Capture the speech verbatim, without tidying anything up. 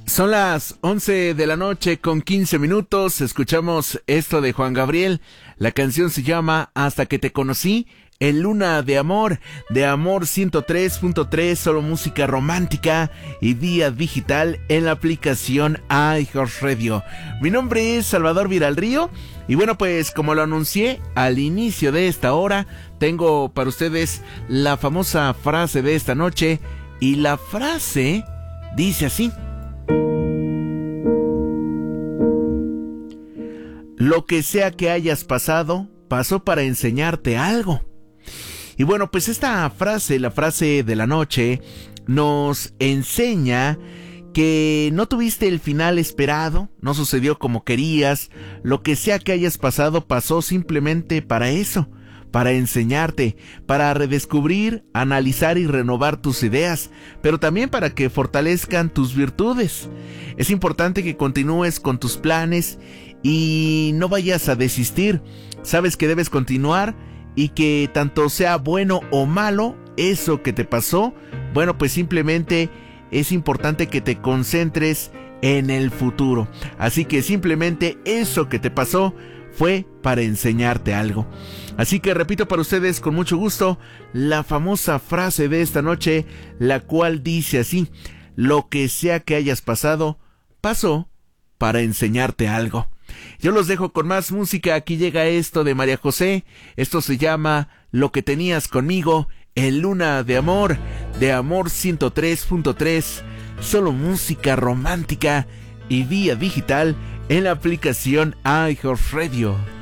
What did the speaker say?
Son las once de la noche con quince minutos. Escuchamos esto de Juan Gabriel. La canción se llama Hasta que te conocí, en Luna de Amor, de Amor ciento tres punto tres, solo música romántica y vía digital en la aplicación iHeartRadio. Mi nombre es Salvador Viralrío y bueno, pues como lo anuncié al inicio de esta hora, tengo para ustedes la famosa frase de esta noche, y la frase dice así: lo que sea que hayas pasado, pasó para enseñarte algo. Y bueno, pues esta frase, la frase de la noche, nos enseña que no tuviste el final esperado, no sucedió como querías. Lo que sea que hayas pasado, pasó simplemente para eso, para enseñarte, para redescubrir, analizar y renovar tus ideas, pero también para que fortalezcan tus virtudes. Es importante que continúes con tus planes y no vayas a desistir. Sabes que debes continuar y que tanto sea bueno o malo eso que te pasó, bueno, pues simplemente es importante que te concentres en el futuro. Así que simplemente eso que te pasó fue para enseñarte algo. Así que repito para ustedes con mucho gusto la famosa frase de esta noche, la cual dice así: lo que sea que hayas pasado, pasó para enseñarte algo. Yo los dejo con más música. Aquí llega esto de María José. Esto se llama Lo que tenías conmigo, en Luna de Amor, de Amor ciento tres punto tres, solo música romántica y vía digital en la aplicación iHeartRadio.